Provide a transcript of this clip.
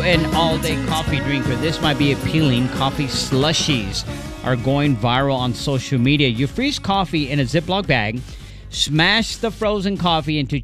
you an all-day coffee drinker, this might be appealing. Coffee slushies are going viral on social media. You freeze coffee in a Ziploc bag, smash the frozen coffee into